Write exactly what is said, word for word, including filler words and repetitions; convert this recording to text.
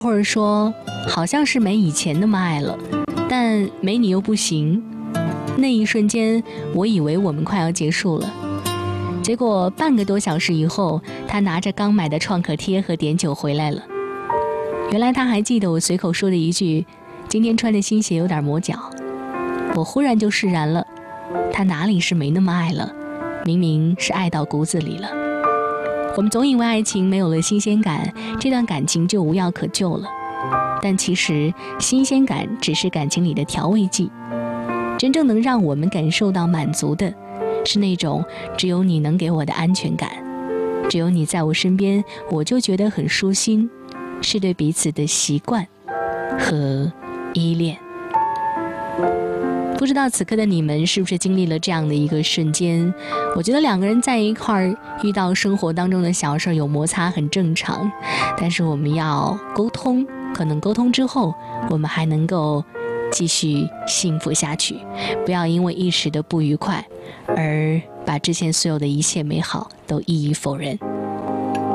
或者说好像是没以前那么爱了，但没你又不行。那一瞬间我以为我们快要结束了，结果半个多小时以后，他拿着刚买的创可贴和碘酒回来了。原来他还记得我随口说的一句，今天穿的新鞋有点磨脚。我忽然就释然了，他哪里是没那么爱了，明明是爱到骨子里了。我们总以为爱情没有了新鲜感，这段感情就无药可救了，但其实新鲜感只是感情里的调味剂，真正能让我们感受到满足的是那种只有你能给我的安全感，只有你在我身边我就觉得很舒心，是对彼此的习惯和依恋。不知道此刻的你们是不是经历了这样的一个瞬间？我觉得两个人在一块儿遇到生活当中的小事有摩擦很正常，但是我们要沟通，可能沟通之后我们还能够继续幸福下去，不要因为一时的不愉快而把之前所有的一切美好都一一否认。